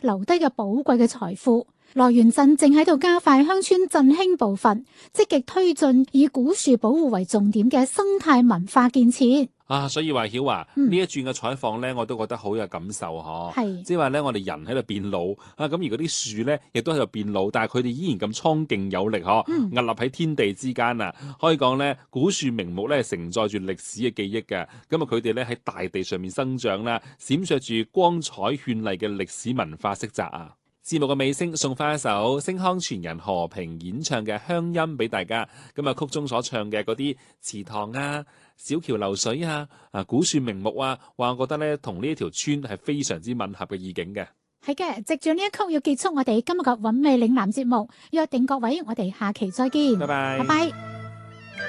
留低嘅寶貴嘅財富。羅源鎮正喺度加快鄉村振興步伐，積極推進以古樹保護為重點嘅生態文化建設。 所以話曉華呢一轉嘅採訪咧，我都覺得好有感受嗬。 係， 即係話咧，我哋人喺度變老咁而嗰啲樹咧，亦都喺度變老，但係佢哋依然咁蒼勁有力屹立喺天地之間啊！可以講咧，古樹名木咧，承載住歷史嘅記憶嘅。咁佢哋咧喺大地上面生長啦，閃爍住光彩絢麗嘅歷史文化色澤啊！節目嘅尾聲送翻一首星康傳人何平演唱嘅《鄉音》俾大家。咁曲中所唱嘅嗰啲池塘啊、小橋流水啊、古樹名木啊，話我覺得咧同呢一條村係非常之吻合嘅意境嘅。 係嘅，藉住呢一曲要結束我哋今日嘅韻味嶺南節目，約定各位，我哋下期再見， 拜拜。 拜拜。